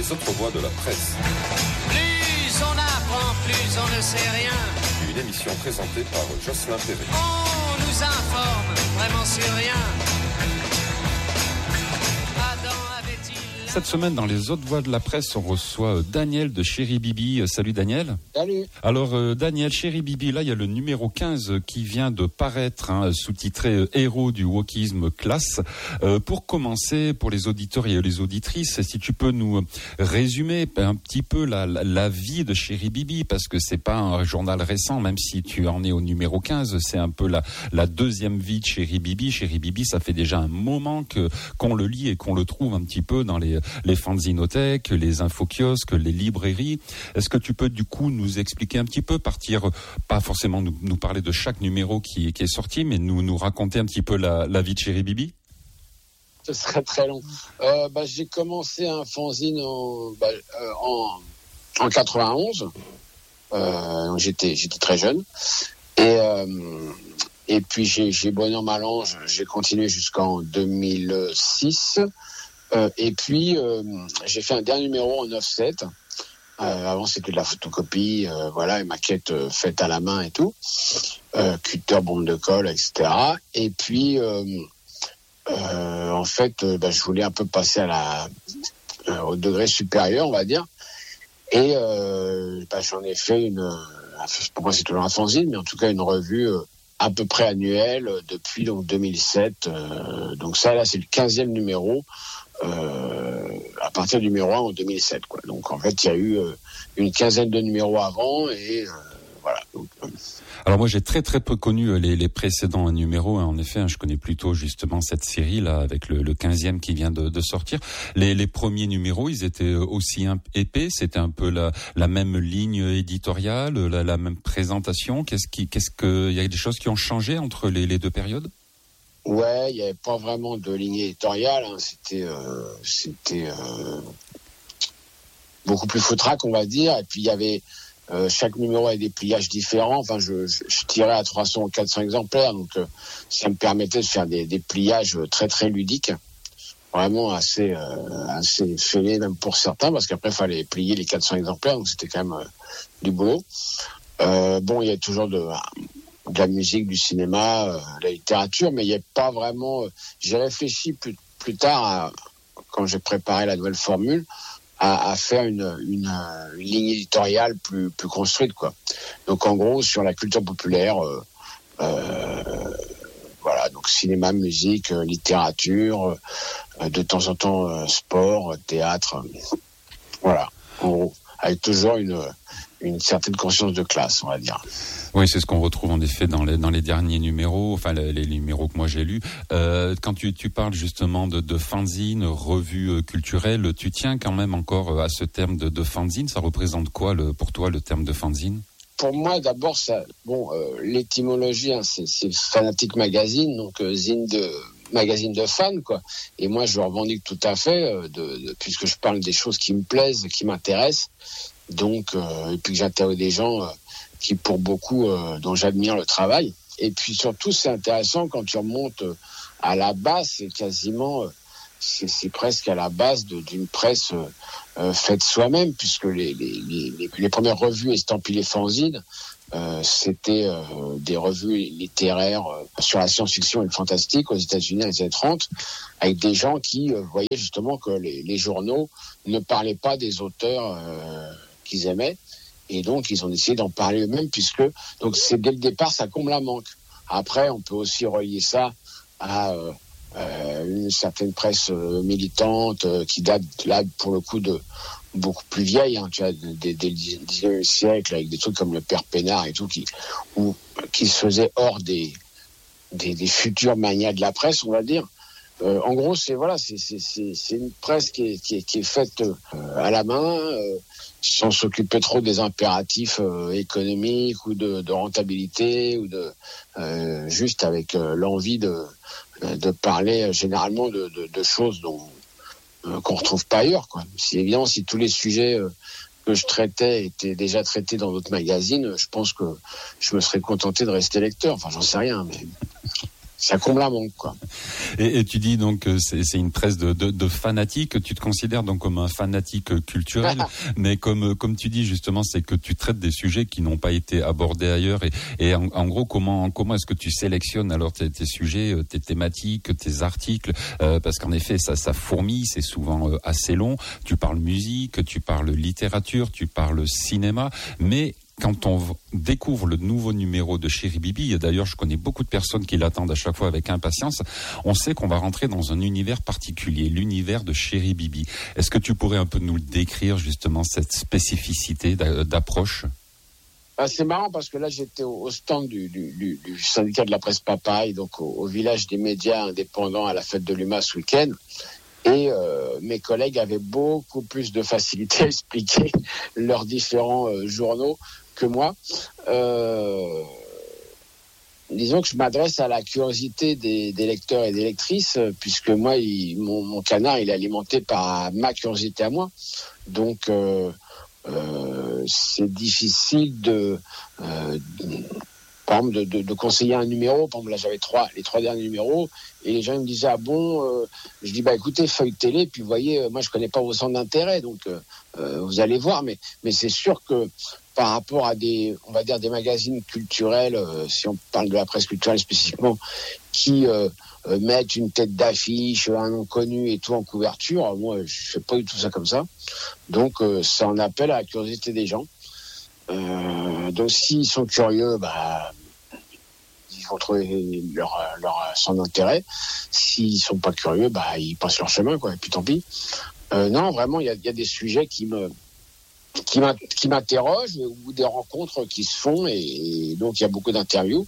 les autres voix de la presse. Plus on apprend, plus on ne sait rien. Une émission présentée par Jocelyn Perret. On nous informe vraiment sur rien. Cette semaine, dans les autres voix de la presse, on reçoit Daniel de Chéri Bibi. Salut Daniel. Salut. Alors Daniel, Chéri Bibi, là il y a le numéro 15 qui vient de paraître, sous-titré Héros du wokisme classe. Pour commencer, pour les auditeurs et les auditrices, si tu peux nous résumer un petit peu la vie de Chéri Bibi, parce que c'est pas un journal récent, même si tu en es au numéro 15, c'est un peu la deuxième vie de Chéri Bibi. Chéri Bibi, ça fait déjà un moment qu'on le lit et qu'on le trouve un petit peu dans les fanzinothèques, les infokiosques, les librairies. Est-ce que tu peux du coup nous expliquer un petit peu, partir, pas forcément nous parler de chaque numéro qui est sorti, mais nous raconter un petit peu la vie de Chéri Bibi? Ce serait très long. J'ai commencé un fanzine en 91. J'étais très jeune. Et puis j'ai bon an mal an, j'ai continué jusqu'en 2006. Et puis j'ai fait un dernier numéro en offset. Avant c'était de la photocopie, et maquette faite à la main et tout, cutter, bombe de colle, etc. Et puis je voulais un peu passer au degré supérieur, on va dire. Et j'en ai fait pour moi c'est toujours un fanzine, mais en tout cas une revue à peu près annuelle depuis donc 2007. Donc ça là c'est le 15e numéro. À partir du numéro 1 en 2007, quoi. Donc en fait il y a eu une quinzaine de numéros avant et voilà. Donc, Alors moi j'ai très très peu connu les précédents numéros, en effet, je connais plutôt justement cette série là avec le 15e qui vient de sortir. Les premiers numéros, ils étaient aussi épais, c'était un peu la même ligne éditoriale, la même présentation. Il y a des choses qui ont changé entre les deux périodes? Ouais, il n'y avait pas vraiment de ligne éditoriale, c'était beaucoup plus foutraque, on va dire. Et puis il y avait chaque numéro avait des pliages différents. Enfin, je tirais à 300 ou 400 exemplaires, donc ça me permettait de faire des pliages très très ludiques, vraiment assez fêlés même pour certains, parce qu'après il fallait plier les 400 exemplaires, donc c'était quand même du boulot. Il y a toujours de la musique, du cinéma, la littérature, mais il n'y a pas vraiment. J'ai réfléchi plus tard, quand j'ai préparé la nouvelle formule, à faire une ligne éditoriale plus construite, quoi. Donc en gros sur la culture populaire, donc cinéma, musique, littérature, de temps en temps sport, théâtre, voilà. En gros, avec toujours une certaine conscience de classe, on va dire. Oui, c'est ce qu'on retrouve en effet dans les derniers numéros, enfin les numéros que moi j'ai lus. Quand tu parles justement de fanzine, revue culturelle, tu tiens quand même encore à ce terme de fanzine. Ça représente quoi pour toi le terme de fanzine? Pour moi, d'abord, l'étymologie, c'est Fanatic Magazine, donc magazine de fans, quoi. Et moi, je le revendique tout à fait, puisque je parle des choses qui me plaisent, qui m'intéressent. Donc, et puis que j'interviewe des gens qui, pour beaucoup, dont j'admire le travail. Et puis surtout, c'est intéressant quand tu remontes à la base, c'est presque à la base d'une presse faite soi-même, puisque les premières revues estampillées fanzines, c'était des revues littéraires sur la science-fiction et le fantastique aux États-Unis dans les années 30, avec des gens qui voyaient justement que les journaux ne parlaient pas des auteurs qu'ils aimaient, et donc ils ont décidé d'en parler eux-mêmes, puisque donc c'est dès le départ ça comble un manque. Après on peut aussi relier ça à une certaine presse militante qui date là pour le coup de beaucoup plus vieille, tu vois, des 19e siècle, avec des trucs comme le Père Pénard et tout qui se faisaient hors des futurs manias de la presse, on va dire. En gros, c'est une presse qui est faite à la main, sans s'occuper trop des impératifs économiques ou de rentabilité, ou juste avec l'envie de parler généralement de choses qu'on retrouve pas ailleurs, quoi. C'est évident, si tous les sujets que je traitais étaient déjà traités dans d'autres magazines, je pense que je me serais contenté de rester lecteur. Enfin, j'en sais rien, mais ça comble un manque, quoi. Et tu dis donc que c'est une presse de fanatiques. Tu te considères donc comme un fanatique culturel, mais comme tu dis justement, c'est que tu traites des sujets qui n'ont pas été abordés ailleurs. Et en gros, comment est-ce que tu sélectionnes alors tes sujets, tes thématiques, tes articles, parce qu'en effet, ça fourmille, c'est souvent assez long. Tu parles musique, tu parles littérature, tu parles cinéma, mais quand on découvre le nouveau numéro de Chéri Bibi, et d'ailleurs je connais beaucoup de personnes qui l'attendent à chaque fois avec impatience, on sait qu'on va rentrer dans un univers particulier, l'univers de Chéri Bibi. Est-ce que tu pourrais un peu nous le décrire justement, cette spécificité d'approche ? C'est marrant parce que là j'étais au stand du syndicat de la presse Papaye, donc au village des médias indépendants à la fête de l'UMA ce week-end. Et mes collègues avaient beaucoup plus de facilité à expliquer leurs différents journaux que moi. Disons que je m'adresse à la curiosité des lecteurs et des lectrices, puisque moi, mon canard, il est alimenté par ma curiosité à moi. Donc, c'est difficile par exemple, de conseiller un numéro. Par exemple, là, j'avais les 3 derniers numéros, et les gens me disaient, je dis, écoutez, feuilletez-les, puis vous voyez, moi, je connais pas vos centres d'intérêt, donc vous allez voir, mais c'est sûr que par rapport à des magazines culturels, si on parle de la presse culturelle spécifiquement, qui mettent une tête d'affiche, un nom connu et tout en couverture, moi, je fais pas du tout ça comme ça. Donc, ça en appelle à la curiosité des gens. Donc s'ils sont curieux, ils vont trouver leur centre d'intérêt. S'ils sont pas curieux, ils passent leur chemin, quoi. Et puis tant pis. Non, vraiment, il y a des sujets qui m'interrogent, ou des rencontres qui se font, et donc il y a beaucoup d'interviews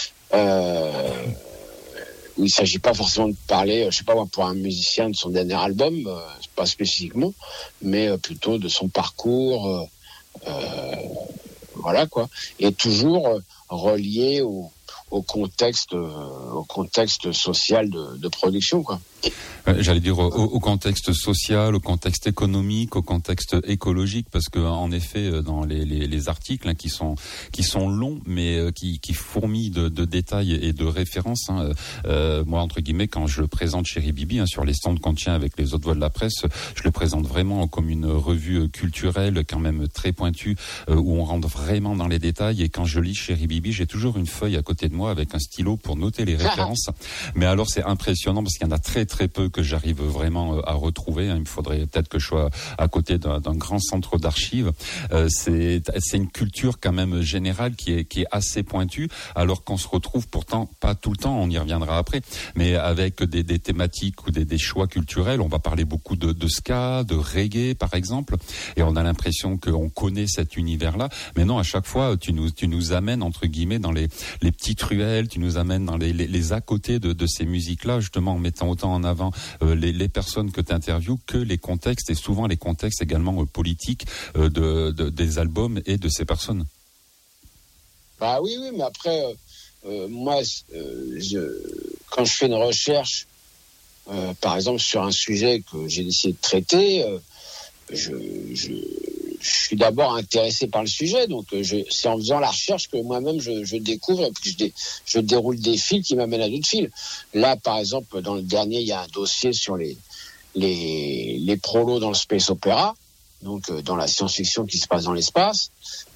où il s'agit pas forcément de parler, je sais pas moi, pour un musicien de son dernier album, pas spécifiquement, mais plutôt de son parcours. Voilà, quoi, et toujours relié au contexte social de production, quoi. J'allais dire au contexte social, au contexte économique, au contexte écologique, parce que en effet, dans les articles qui sont longs, mais qui fourmillent de détails et de références. Moi, entre guillemets, quand je présente Chéri Bibi sur les stands qu'on tient avec les autres voix de la presse, je le présente vraiment comme une revue culturelle, quand même très pointue, où on rentre vraiment dans les détails. Et quand je lis Chéri Bibi, j'ai toujours une feuille à côté de moi avec un stylo pour noter les références. Mais alors, c'est impressionnant parce qu'il y en a très très peu que j'arrive vraiment à retrouver. Il me faudrait peut-être que je sois à côté d'un grand centre d'archives. C'est une culture quand même générale qui est assez pointue, alors qu'on se retrouve pourtant pas tout le temps, on y reviendra après, mais avec des thématiques ou des choix culturels. On va parler beaucoup de ska, de reggae par exemple, et on a l'impression qu'on connaît cet univers-là. Mais non, à chaque fois, tu nous amènes entre guillemets dans les petites ruelles, tu nous amènes dans les à côté de ces musiques-là, justement en mettant autant en avant les personnes que tu interviews que les contextes, et souvent les contextes également politiques des albums et de ces personnes. Oui, mais après, moi, quand je fais une recherche, par exemple sur un sujet que j'ai décidé de traiter, je suis d'abord intéressé par le sujet, donc c'est en faisant la recherche que moi-même je découvre, et puis je déroule des fils qui m'amènent à d'autres fils. Là, par exemple, dans le dernier, il y a un dossier sur les prolos dans le space opéra, donc dans la science-fiction qui se passe dans l'espace.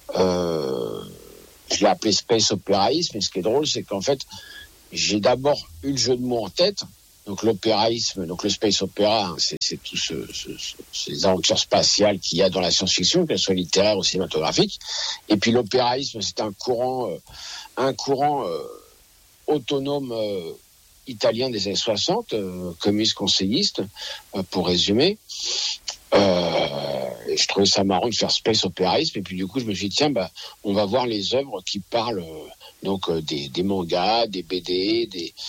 Je l'ai appelé space opéraïsme, et ce qui est drôle, c'est qu'en fait, j'ai d'abord eu le jeu de mots en tête. Donc l'opéraïsme, donc le space opéra, c'est tout ces aventures spatiales qu'il y a dans la science-fiction, qu'elles soient littéraires ou cinématographiques. Et puis l'opéraïsme, c'est un courant autonome italien des années 60, communiste conseilliste, pour résumer. Et je trouvais ça marrant de faire space opéraïsme, et puis du coup je me suis dit tiens, on va voir les œuvres qui parlent donc des mangas, des BD,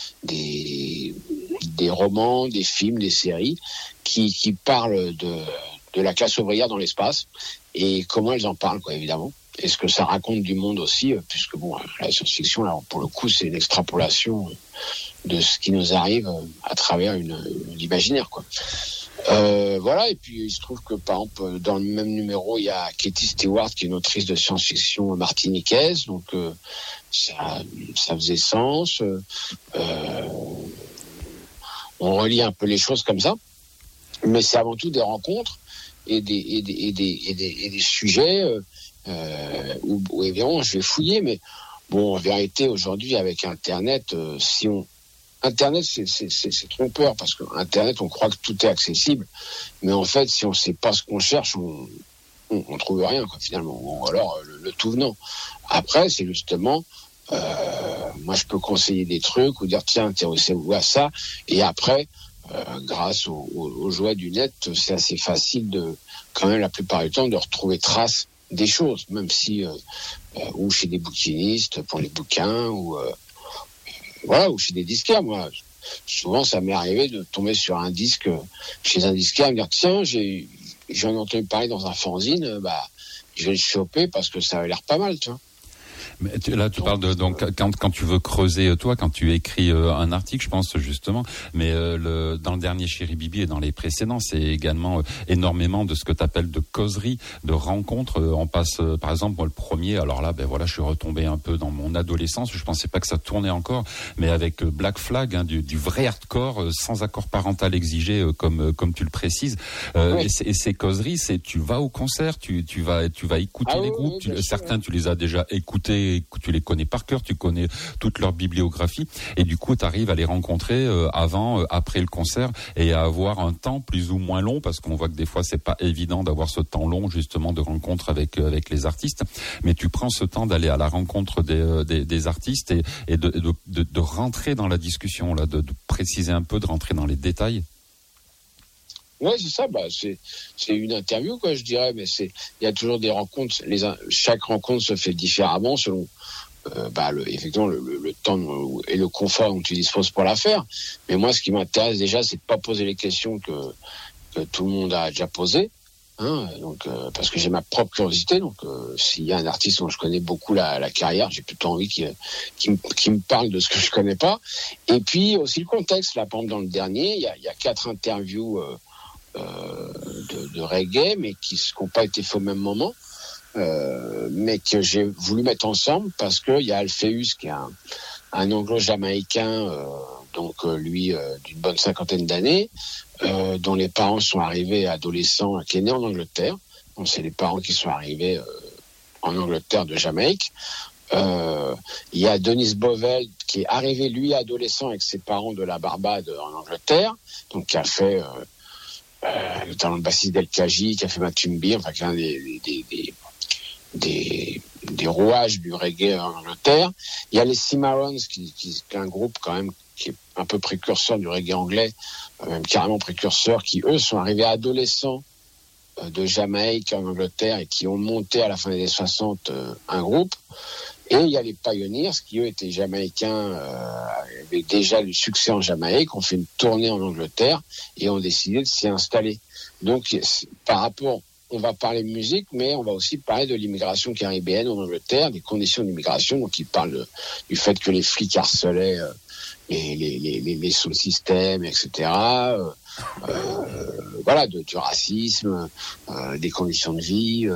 des romans, des films, des séries qui parlent de la classe ouvrière dans l'espace, et comment elles en parlent, quoi, évidemment. Et ce que ça raconte du monde aussi, puisque la science-fiction, là, pour le coup, c'est une extrapolation de ce qui nous arrive à travers l'imaginaire, quoi. Voilà, et puis il se trouve que par exemple dans le même numéro il y a Katie Stewart qui est une autrice de science-fiction martiniquaise, donc ça faisait sens. On relie un peu les choses comme ça, mais c'est avant tout des rencontres et des sujets où évidemment je vais fouiller, mais bon, en vérité aujourd'hui avec Internet, Internet, c'est trompeur, parce que Internet, on croit que tout est accessible, mais en fait, si on ne sait pas ce qu'on cherche, on trouve rien, quoi, finalement. Ou alors, le tout venant. Après, c'est justement, moi, je peux conseiller des trucs, ou dire, tiens, intéressez-vous à ça, et après, grâce aux joies du net, c'est assez facile quand même, la plupart du temps, de retrouver trace des choses, même si, ou chez des bouquinistes, pour les bouquins, ou chez des disquaires, moi. Souvent, ça m'est arrivé de tomber sur un disque chez un disquaire et me dire, tiens, j'en ai entendu parler dans un fanzine, je vais le choper parce que ça a l'air pas mal, tu vois. Mais là, tu parles de quand tu veux creuser, toi, quand tu écris un article, je pense justement. Mais dans le dernier Chéri Bibi et dans les précédents, c'est également énormément de ce que tu appelles de causerie, de rencontres. On passe, par exemple, moi le premier. Alors là, je suis retombé un peu dans mon adolescence. Je pensais pas que ça tournait encore, mais avec Black Flag, du vrai hardcore, sans accord parental exigé, comme tu le précises. Oui. Et ces causeries, c'est tu vas au concert, tu vas écouter les groupes. Certains, tu les as déjà écoutés. Tu les connais par cœur, tu connais toute leur bibliographie, et du coup tu arrives à les rencontrer avant, après le concert, et à avoir un temps plus ou moins long, parce qu'on voit que des fois c'est pas évident d'avoir ce temps long justement de rencontre avec les artistes, mais tu prends ce temps d'aller à la rencontre des artistes et de rentrer dans la discussion, là, de préciser un peu, de rentrer dans les détails. Ouais, c'est ça. C'est une interview, quoi, je dirais, mais il y a toujours des rencontres. Chaque rencontre se fait différemment selon, effectivement, le temps et le confort dont tu disposes pour la faire. Mais moi, ce qui m'intéresse déjà, c'est de pas poser les questions que tout le monde a déjà posées, hein. Donc, parce que j'ai ma propre curiosité. Donc, s'il y a un artiste dont je connais beaucoup la carrière, j'ai plutôt envie qu'il me parle de ce que je connais pas. Et puis aussi le contexte. Là, par exemple, dans le dernier, il y a 4 interviews. De reggae, mais qui n'ont pas été faits au même moment, mais que j'ai voulu mettre ensemble parce qu'il y a Alpheus qui est un anglo-jamaïcain, lui d'une bonne 50aine d'années, dont les parents sont arrivés adolescents, qui est né en Angleterre. Donc c'est les parents qui sont arrivés en Angleterre de Jamaïque. Il y a Denis Bovell qui est arrivé lui adolescent avec ses parents de la Barbade en Angleterre, donc qui a fait notamment le bassiste d'El Kaji, qui a fait Matumbi, enfin qui est un des rouages du reggae en Angleterre. Il y a les Cimarrons, qui est un groupe quand même qui est un peu précurseur du reggae anglais, même carrément précurseur, qui eux sont arrivés adolescents de Jamaïque en Angleterre et qui ont monté à la fin des années 60 un groupe. Et il y a les Pioneers qui eux étaient jamaïcains, avec déjà du succès en Jamaïque, ont fait une tournée en Angleterre et ont décidé de s'y installer. Donc par rapport, on va parler de musique, mais on va aussi parler de l'immigration caribéenne en Angleterre, des conditions d'immigration. Donc ils parlent du fait que les flics harcelaient les sous-systèmes, etc. Du racisme, des conditions de vie.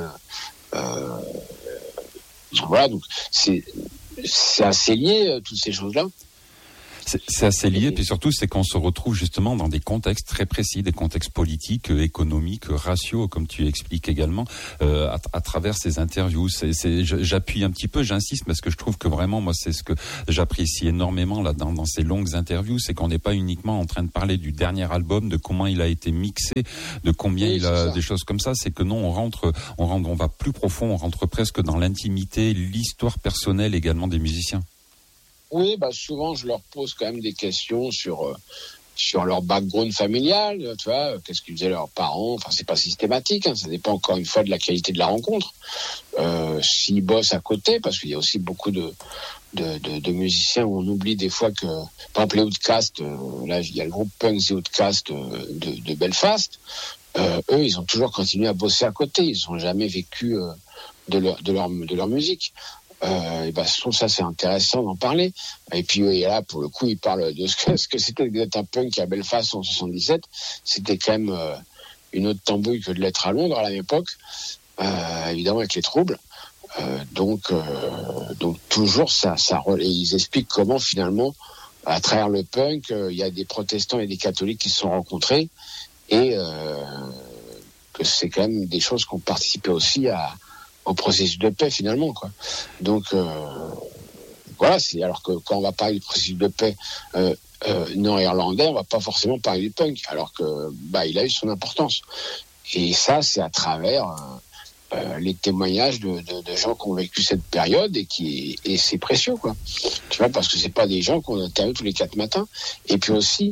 Voilà, donc c'est assez lié, toutes ces choses-là. C'est assez lié, puis surtout, c'est qu'on se retrouve justement dans des contextes très précis, des contextes politiques, économiques, raciaux, comme tu expliques également, à travers ces interviews. J'appuie un petit peu, j'insiste, parce que je trouve que vraiment, moi, c'est ce que j'apprécie énormément là dans ces longues interviews, c'est qu'on n'est pas uniquement en train de parler du dernier album, de comment il a été mixé, de combien il a des choses comme ça. C'est que non, on va plus profond, on rentre presque dans l'intimité, l'histoire personnelle également des musiciens. Oui, souvent je leur pose quand même des questions sur leur background familial, tu vois, qu'est-ce qu'ils faisaient leurs parents. Enfin, c'est pas systématique, hein, ça dépend encore une fois de la qualité de la rencontre. S'ils bossent à côté, parce qu'il y a aussi beaucoup de musiciens où on oublie des fois que, par exemple, les Outcasts, là il y a le groupe punk The Outcasts de Belfast. Eux, ils ont toujours continué à bosser à côté. Ils n'ont jamais vécu de leur musique. Et ben, je trouve ça c'est intéressant d'en parler. Et puis et là, pour le coup, il parle de ce que c'était d'être un punk à Belfast en 77. C'était quand même une autre tambouille que de l'être à Londres à la même époque, évidemment avec les troubles. Donc toujours ça et ils expliquent comment finalement à travers le punk il y a des protestants et des catholiques qui se sont rencontrés et que c'est quand même des choses qui ont participé aussi au processus de paix finalement quoi. Donc voilà, c'est alors que quand on va parler du processus de paix nord-irlandais, on va pas forcément parler du punk alors que il a eu son importance. Et ça c'est à travers les témoignages de gens qui ont vécu cette période et c'est précieux quoi. Tu vois, parce que c'est pas des gens qu'on interviewe tous les 4 matins. Et puis aussi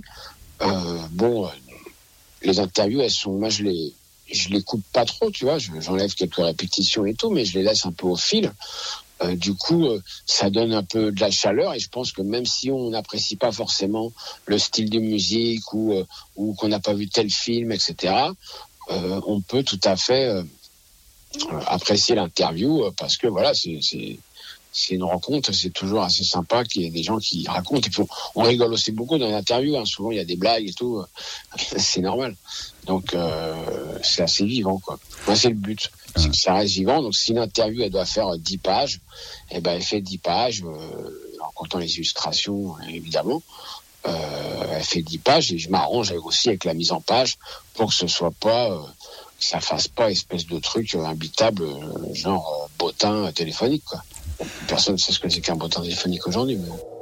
les interviews elles sont, moi je les coupe pas trop, tu vois, j'enlève quelques répétitions et tout, mais je les laisse un peu au fil. Du coup, ça donne un peu de la chaleur et je pense que même si on n'apprécie pas forcément le style de musique ou qu'on n'a pas vu tel film, etc., on peut tout à fait apprécier l'interview parce que voilà, c'est une rencontre, c'est toujours assez sympa qu'il y ait des gens qui racontent. Et puis on rigole aussi beaucoup dans l'interview, hein. Souvent il y a des blagues et tout, c'est normal. Donc c'est assez vivant quoi. Moi c'est le but, c'est que ça reste vivant. Donc si l'interview elle doit faire 10 pages, elle fait 10 pages, en comptant les illustrations évidemment. Elle fait 10 pages et je m'arrange aussi avec la mise en page pour que ce soit pas que ça fasse pas espèce de truc imbitable genre bottin téléphonique quoi. Personne ne sait ce que c'est qu'un bottin téléphonique aujourd'hui. Mais...